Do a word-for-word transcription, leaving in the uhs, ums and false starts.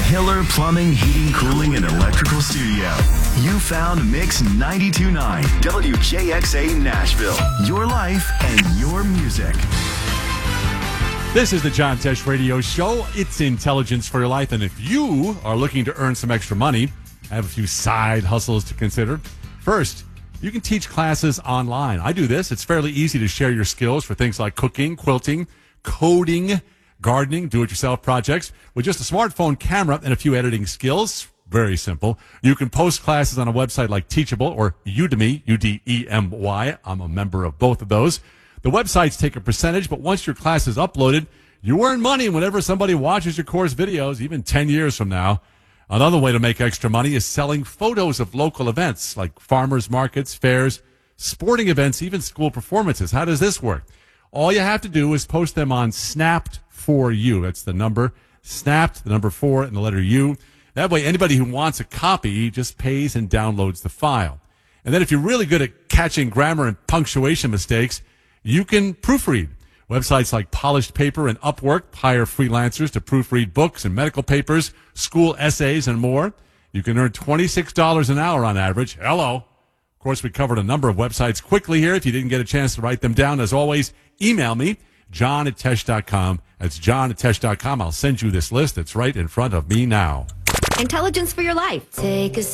Hiller Plumbing, Heating, Cooling, and Electrical Studio. You found Mix ninety-two point nine W J X A Nashville. Your life and your music. This is the John Tesh Radio Show. It's intelligence for your life. And if you are looking to earn some extra money, I have a few side hustles to consider. First, you can teach classes online. I do this. It's fairly easy to share your skills for things like cooking, quilting, coding, gardening, do-it-yourself projects with just a smartphone camera and a few editing skills. Very simple. You can post classes on a website like Teachable or Udemy, U D E M Y. I'm a member of both of those. The websites take a percentage, but once your class is uploaded, you earn money whenever somebody watches your course videos, even ten years from now. Another way to make extra money is selling photos of local events like farmers markets, fairs, sporting events, even school performances. How does this work? All you have to do is post them on Snapped for You. That's the number, Snapped, the number four, and the letter U. That way, anybody who wants a copy just pays and downloads the file. And then if you're really good at catching grammar and punctuation mistakes, you can proofread. Websites like Polished Paper and Upwork hire freelancers to proofread books and medical papers, school essays, and more. You can earn twenty-six dollars an hour on average. Hello. Of course, we covered a number of websites quickly here. If you didn't get a chance to write them down, as always, email me, john at tesh dot com. That's john at tesh dot com. I'll send you this list. It's right in front of me now. Intelligence for your life. Take a